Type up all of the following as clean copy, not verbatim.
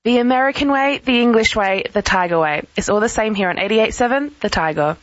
The American way, the English way, the Tiger way. It's all the same here on 88.7 The Tiger.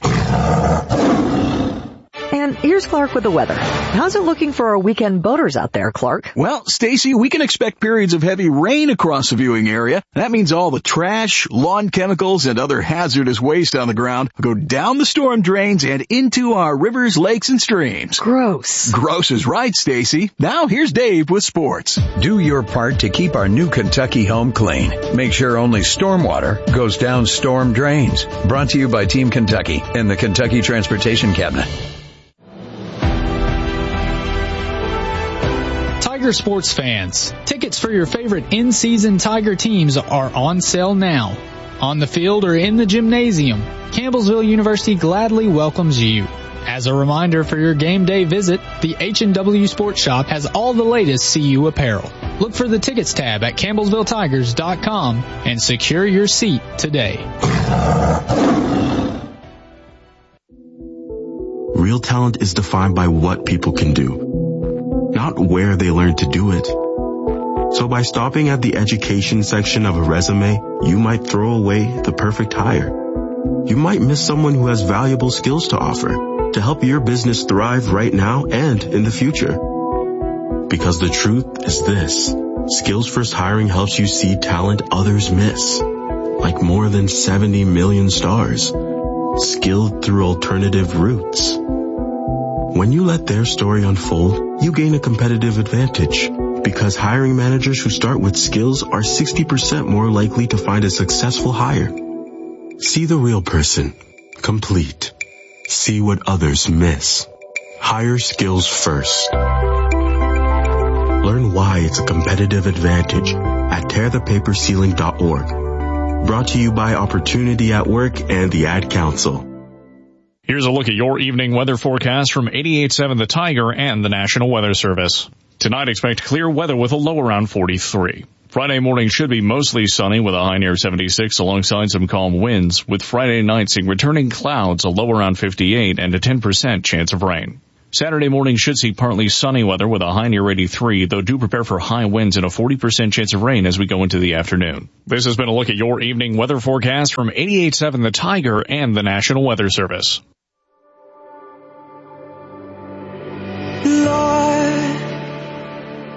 And here's Clark with the weather. How's it looking for our weekend boaters out there, Clark? Well, Stacy, we can expect periods of heavy rain across the viewing area. That means all the trash, lawn chemicals, and other hazardous waste on the ground will go down the storm drains and into our rivers, lakes, and streams. Gross. Gross is right, Stacy. Now here's Dave with sports. Do your part to keep our new Kentucky home clean. Make sure only stormwater goes down storm drains. Brought to you by Team Kentucky and the Kentucky Transportation Cabinet. Tiger sports fans, tickets for your favorite in-season Tiger teams are on sale now. On the field or in the gymnasium, Campbellsville University gladly welcomes you. As a reminder for your game day visit, the H&W Sports Shop has all the latest CU apparel. Look for the tickets tab at campbellsvilletigers.com and secure your seat today. Real talent is defined by what people can do, not where they learn to do it. So by stopping at the education section of a resume, you might throw away the perfect hire. You might miss someone who has valuable skills to offer to help your business thrive right now and in the future. Because the truth is this: Skills First Hiring helps you see talent others miss, like more than 70 million stars, skilled through alternative routes. When you let their story unfold, you gain a competitive advantage, because hiring managers who start with skills are 60% more likely to find a successful hire. See the real person, complete. See what others miss. Hire skills first. Learn why it's a competitive advantage at tearthepaperceiling.org. Brought to you by Opportunity at Work and the Ad Council. Here's a look at your evening weather forecast from 88.7 The Tiger and the National Weather Service. Tonight, expect clear weather with a low around 43. Friday morning should be mostly sunny with a high near 76 alongside some calm winds, with Friday night seeing returning clouds, a low around 58, and a 10% chance of rain. Saturday morning should see partly sunny weather with a high near 83, though do prepare for high winds and a 40% chance of rain as we go into the afternoon. This has been a look at your evening weather forecast from 88.7 The Tiger and the National Weather Service.